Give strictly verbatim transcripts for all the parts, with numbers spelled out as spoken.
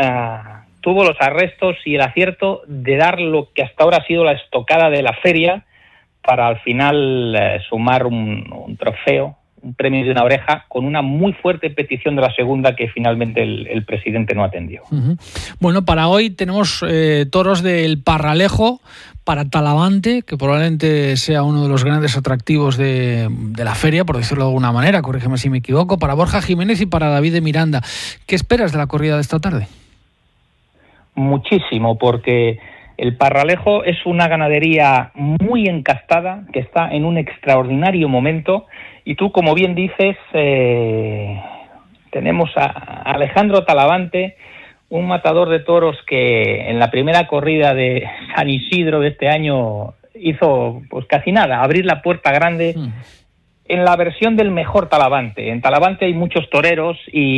uh, tuvo los arrestos y el acierto de dar lo que hasta ahora ha sido la estocada de la feria para al final uh, sumar un, un trofeo, un premio de una oreja, con una muy fuerte petición de la segunda que finalmente el, el presidente no atendió. Uh-huh. Bueno, para hoy tenemos eh, toros del Parralejo, para Talavante, que probablemente sea uno de los grandes atractivos de, de la feria, por decirlo de alguna manera, corrígeme si me equivoco, para Borja Jiménez y para David de Miranda. ¿Qué esperas de la corrida de esta tarde? Muchísimo, porque el Parralejo es una ganadería muy encastada, que está en un extraordinario momento, y tú, como bien dices, eh, tenemos a Alejandro Talavante, un matador de toros que en la primera corrida de San Isidro de este año hizo pues casi nada, abrir la puerta grande mm. en la versión del mejor Talavante. En Talavante hay muchos toreros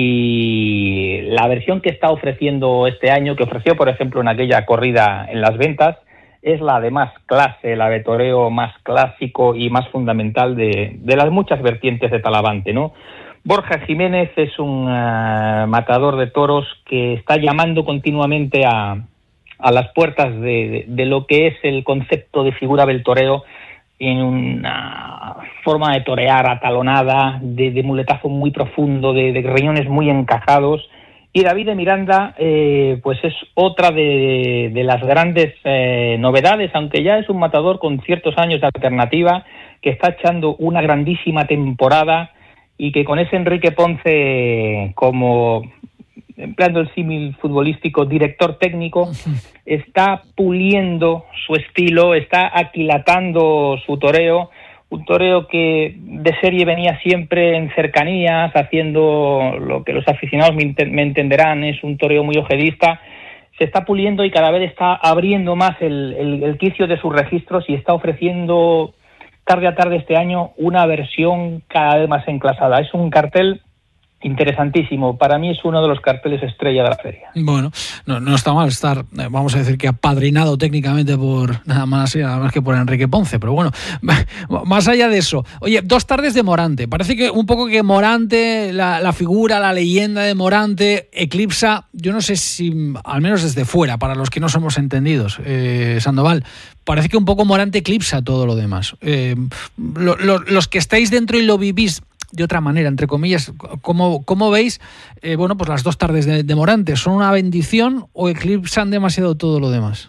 y la versión que está ofreciendo este año, que ofreció por ejemplo en aquella corrida en Las Ventas, es la de más clase, la de toreo más clásico y más fundamental de, de las muchas vertientes de Talavante, ¿no? Borja Jiménez es un uh, matador de toros que está llamando continuamente a, a las puertas de, de, de lo que es el concepto de figura del toreo, en una forma de torear atalonada, de, de muletazo muy profundo, de, de riñones muy encajados. Y David de Miranda, eh, pues es otra de, de las grandes eh, novedades, aunque ya es un matador con ciertos años de alternativa, que está echando una grandísima temporada, y que con ese Enrique Ponce como, empleando el símil futbolístico, director técnico, está puliendo su estilo, está aquilatando su toreo, un toreo que de serie venía siempre en cercanías, haciendo lo que los aficionados me, ent- me entenderán, es un toreo muy ojedista. Se está puliendo y cada vez está abriendo más el, el, el quicio de sus registros y está ofreciendo tarde a tarde este año una versión cada vez más enclasada. Es un cartel interesantísimo. Para mí es uno de los carteles estrella de la feria. Bueno, no, no está mal estar, vamos a decir que apadrinado técnicamente por nada más, nada más que por Enrique Ponce, pero bueno, más allá de eso. Oye, dos tardes de Morante. Parece que un poco que Morante, la, la figura, la leyenda de Morante eclipsa, yo no sé si, al menos desde fuera, para los que no somos entendidos, eh, Sandoval, parece que un poco Morante eclipsa todo lo demás. Eh, lo, lo, los que estáis dentro y lo vivís de otra manera, entre comillas, ¿cómo, cómo veis eh, bueno, pues las dos tardes de, de Morante? ¿Son una bendición o eclipsan demasiado todo lo demás?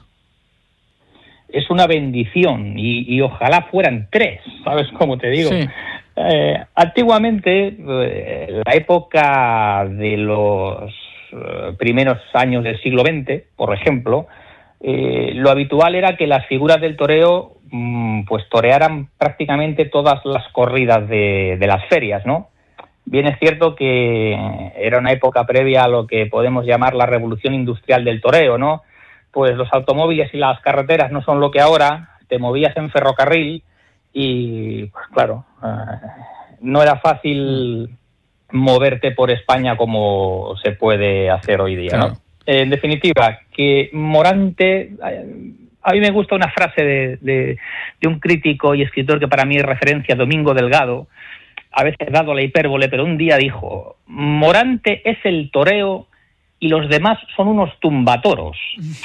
Es una bendición y, y ojalá fueran tres, ¿sabes cómo te digo? Sí. Eh, antiguamente, eh, la época de los eh, primeros años del siglo veinte, por ejemplo, eh, lo habitual era que las figuras del toreo pues torearan prácticamente todas las corridas de, de las ferias, ¿no? Bien es cierto que era una época previa a lo que podemos llamar la revolución industrial del toreo, ¿no? Pues los automóviles y las carreteras no son lo que ahora, te movías en ferrocarril y, pues claro, eh, no era fácil moverte por España como se puede hacer hoy día, ¿no? Claro. En definitiva, que Morante... A mí me gusta una frase de, de, de un crítico y escritor que para mí es referencia, Domingo Delgado, a veces dado la hipérbole, pero un día dijo: Morante es el toreo y los demás son unos tumbatoros.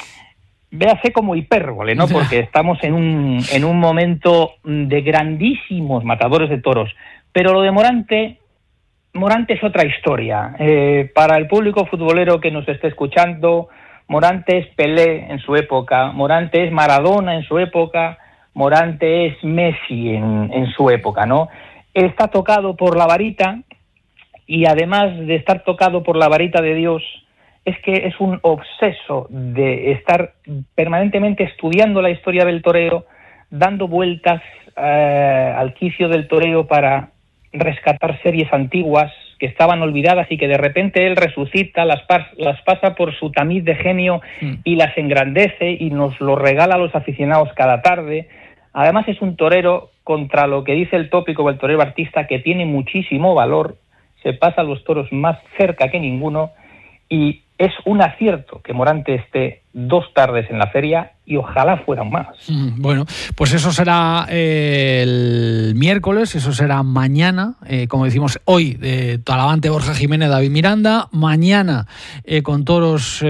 Véase como hipérbole, ¿no? Porque estamos en un, en un momento de grandísimos matadores de toros. Pero lo de Morante, Morante es otra historia. Eh, para el público futbolero que nos esté escuchando, Morante es Pelé en su época, Morante es Maradona en su época, Morante es Messi en, en su época, ¿no? Él está tocado por la varita y además de estar tocado por la varita de Dios, es que es un obseso de estar permanentemente estudiando la historia del toreo, dando vueltas eh, al quicio del toreo para rescatar series antiguas que estaban olvidadas y que de repente él resucita, las, pas, las pasa por su tamiz de genio mm. y las engrandece y nos lo regala a los aficionados cada tarde. Además es un torero, contra lo que dice el tópico del torero artista, que tiene muchísimo valor, se pasa a los toros más cerca que ninguno y es un acierto que Morante esté dos tardes en la feria y ojalá fueran más. Mm, bueno, pues eso será eh, el miércoles, eso será mañana, eh, como decimos hoy, eh, Talavante, Borja Jiménez, David Miranda, mañana eh, con toros... Eh,